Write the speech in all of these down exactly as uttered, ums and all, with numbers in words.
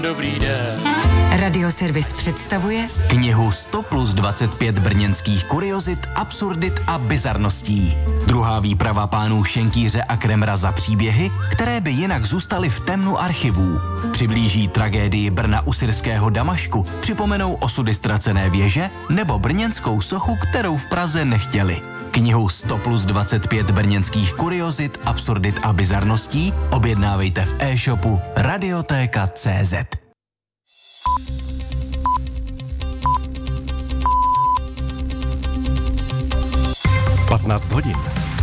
Dobrý den. Radioservis představuje knihu sto plus dvacet pět brněnských kuriozit, absurdit a bizarností. Druhá výprava pánů Šenkýře a Kremra za příběhy, které by jinak zůstaly v temnu archivů. Přiblíží tragédii Brna u syrského Damašku, připomenou osudy ztracené věže nebo brněnskou sochu, kterou v Praze nechtěli. Knihu sto plus dvacet pět brněnských kuriozit, absurdit a bizarností objednávejte v e-shopu radiotéka tečka cé zet. patnáct hodin.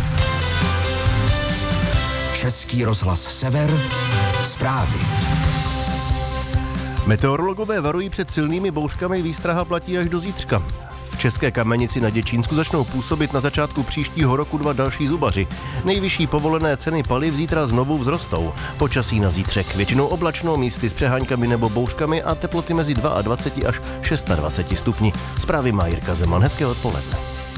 Český rozhlas Sever, zprávy. Meteorologové varují před silnými bouřkami, výstraha platí až do zítřka. V České Kamenici na Děčínsku začnou působit na začátku příštího roku dva další zubaři. Nejvyšší povolené ceny paliv zítra znovu vzrostou. Počasí na zítřek většinou oblačno, místy s přeháňkami nebo bouřkami a teploty mezi dvacet dva až dvacet šest stupni. Zprávy má Jirka Zeman. Hezké odpoledne.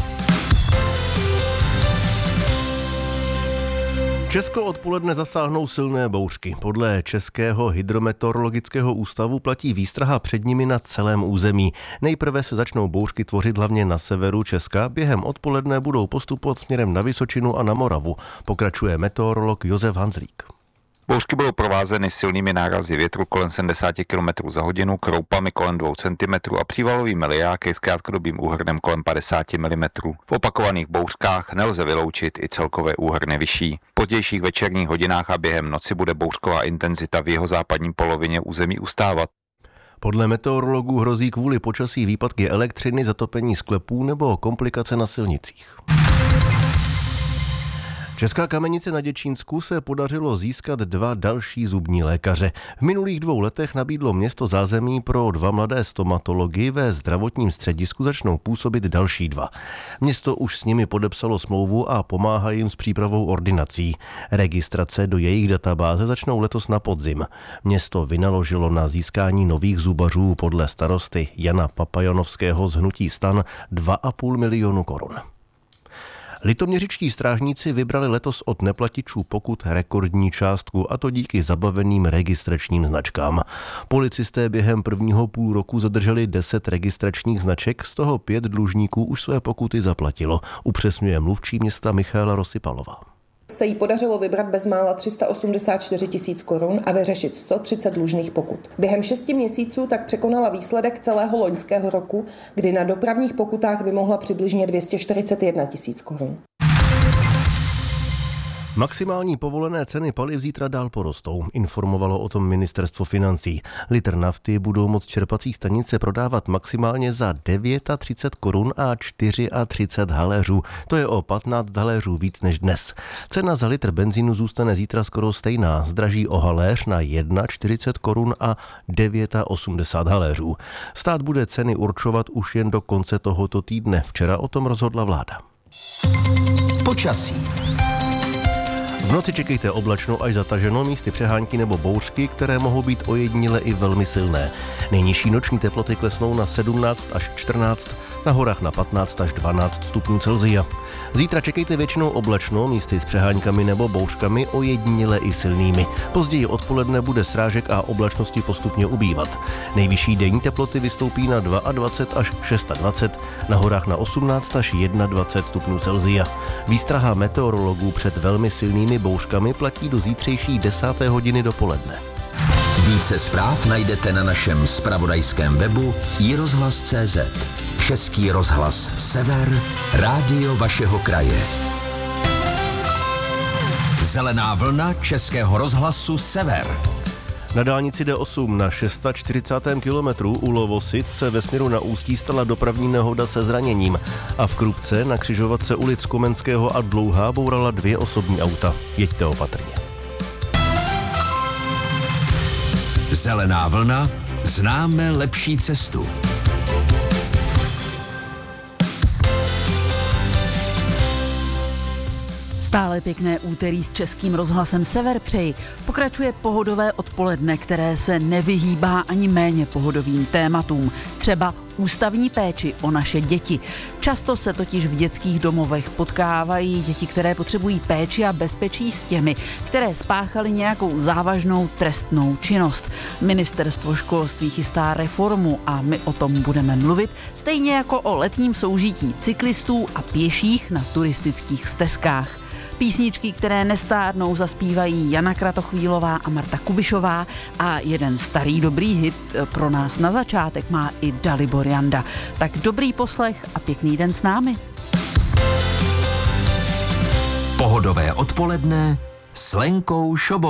Česko odpoledne zasáhnou silné bouřky. Podle Českého hydrometeorologického ústavu platí výstraha před nimi na celém území. Nejprve se začnou bouřky tvořit hlavně na severu Česka, během odpoledne budou postupovat směrem na Vysočinu a na Moravu. Pokračuje meteorolog Josef Hanzlík. Bouřky budou provázeny silnými nárazy větru kolem sedmdesát kilometrů za hodinu, kroupami kolem dvou centimetrů a přívalovými lijáky s krátkodobým úhrnem kolem padesát milimetrů. V opakovaných bouřkách nelze vyloučit i celkové úhrny vyšší. V pozdějších večerních hodinách a během noci bude bouřková intenzita v jihozápadní polovině území ustávat. Podle meteorologů hrozí kvůli počasí výpadky elektřiny, zatopení sklepů nebo komplikace na silnicích. Česká Kamenice na Děčínsku se podařilo získat dva další zubní lékaře. V minulých dvou letech nabídlo město zázemí pro dva mladé stomatology, ve zdravotním středisku začnou působit další dva. Město už s nimi podepsalo smlouvu a pomáhá jim s přípravou ordinací. Registrace do jejich databáze začnou letos na podzim. Město vynaložilo na získání nových zubařů podle starosty Jana Papajonovského z hnutí STAN dva a půl milionu korun. Litoměřičtí strážníci vybrali letos od neplatičů pokut rekordní částku, a to díky zabaveným registračním značkám. Policisté během prvního půl roku zadrželi deset registračních značek, z toho pět dlužníků už své pokuty zaplatilo, upřesňuje mluvčí města Michaela Rosypalová. Se jí podařilo vybrat bezmála tři sta osmdesát čtyři tisíc korun a vyřešit sto třicet dlužných pokut. Během šesti měsíců tak překonala výsledek celého loňského roku, kdy na dopravních pokutách vymohla přibližně dvě stě čtyřicet jedna tisíc korun. Maximální povolené ceny paliv zítra dál porostou, informovalo o tom ministerstvo financí. Litr nafty budou moct čerpací stanice prodávat maximálně za třicet devět korun a třicet čtyři haléřů. To je o patnáct haléřů víc než dnes. Cena za litr benzínu zůstane zítra skoro stejná, zdraží o haléř na čtyřicet jedna korun a osmdesát devět haléřů. Stát bude ceny určovat už jen do konce tohoto týdne. Včera o tom rozhodla vláda. Počasí. V noci čekejte oblačno až zataženo, místy přehánky nebo bouřky, které mohou být ojediněle i velmi silné. Nejnižší noční teploty klesnou na sedmnáct až čtrnáct, na horách na patnáct až dvanáct stupňů Celsia. Zítra čekejte většinou oblačno, místy s přehánkami nebo bouřkami, ojediněle i silnými. Později odpoledne bude srážek a oblačnosti postupně ubývat. Nejvyšší denní teploty vystoupí na dvacet dva až dvacet šest, na horách na osmnáct až dvacet jedna stupňů Celsia. Výstraha meteorologů před velmi silnými bouřkami platí do zítřejší desáté hodiny dopoledne. Více zpráv najdete na našem zpravodajském webu i rozhlas tečka cé zet. Český rozhlas Sever, rádio vašeho kraje. Zelená vlna Českého rozhlasu Sever. Na dálnici D osm na čtyřicátém šestém kilometru u Lovosic se ve směru na Ústí stala dopravní nehoda se zraněním a v Krupce na křižovatce ulic Komenského a Dlouhá bourala dvě osobní auta. Jeďte opatrně. Zelená vlna, známe lepší cestu. Stále pěkné úterý s Českým rozhlasem Sever přeji. Pokračuje pohodové odpoledne, které se nevyhýbá ani méně pohodovým tématům. Třeba ústavní péči o naše děti. Často se totiž v dětských domovech potkávají děti, které potřebují péči a bezpečí s těmi, které spáchaly nějakou závažnou trestnou činnost. Ministerstvo školství chystá reformu a my o tom budeme mluvit, stejně jako o letním soužití cyklistů a pěších na turistických stezkách. Písničky, které nestárnou, zaspívají Jana Kratochvílová a Marta Kubišová a jeden starý dobrý hit pro nás na začátek má i Dalibor Janda. Tak dobrý poslech a pěkný den s námi. Pohodové odpoledne s Lenkou Šobou.